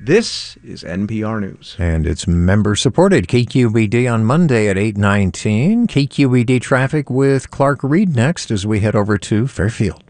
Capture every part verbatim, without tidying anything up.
This is N P R News. And it's member-supported K Q E D on Monday at eight nineteen. K Q E D traffic with Clark Reed next as we head over to Fairfield.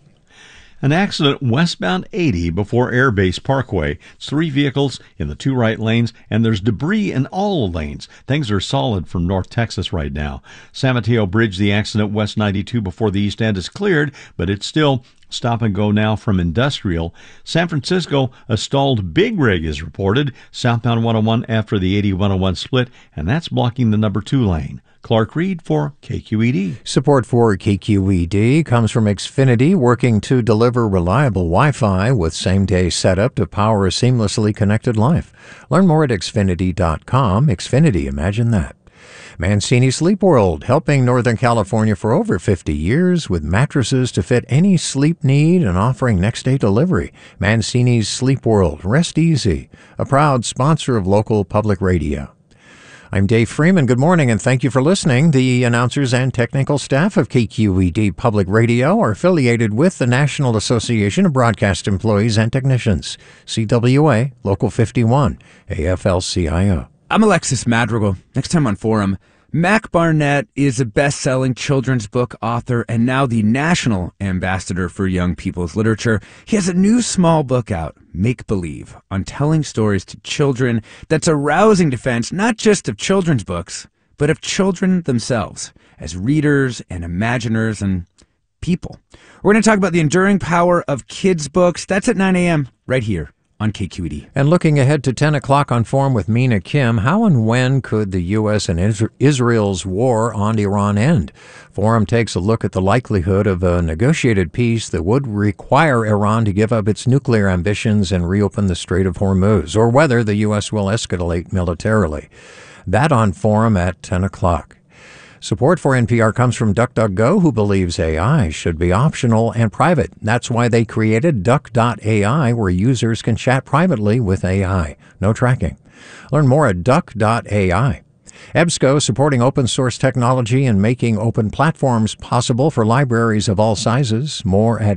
An accident westbound eighty before Air Base Parkway. It's three vehicles in the two right lanes, and there's debris in all lanes. Things are solid from North Texas right now. San Mateo Bridge, the accident west ninety-two before the east end is cleared, but it's still stop and go now from Industrial. San Francisco, a stalled big rig is reported southbound one oh one after the eighty one oh one split, and that's blocking the number two lane. Clark Reed for K Q E D. Support for K Q E D comes from Xfinity, working to deliver reliable Wi-Fi with same-day setup to power a seamlessly connected life. Learn more at Xfinity dot com. Xfinity, imagine that. Mancini Sleep World, helping Northern California for over fifty years with mattresses to fit any sleep need and offering next-day delivery. Mancini's Sleep World, rest easy, a proud sponsor of local public radio. I'm Dave Freeman. Good morning, and thank you for listening. The announcers and technical staff of K Q E D Public Radio are affiliated with the National Association of Broadcast Employees and Technicians, C W A, Local fifty-one, A F L C I O. I'm Alexis Madrigal. Next time on Forum, Mac Barnett is a best-selling children's book author and now the National Ambassador for Young People's Literature. He has a new small book out, Make Believe, on telling stories to children that's a rousing defense not just of children's books, but of children themselves as readers and imaginers and people. We're going to talk about the enduring power of kids' books. That's at nine a.m. right here on K Q E D. And looking ahead to ten o'clock on Forum with Mina Kim, how and when could the U S and Israel's war on Iran end? Forum takes a look at the likelihood of a negotiated peace that would require Iran to give up its nuclear ambitions and reopen the Strait of Hormuz, or whether the U S will escalate militarily. That on Forum at ten o'clock. Support for N P R comes from DuckDuckGo, who believes A I should be optional and private. That's why they created Duck dot A I, where users can chat privately with A I. No tracking. Learn more at Duck dot A I. EBSCO, supporting open source technology and making open platforms possible for libraries of all sizes. More at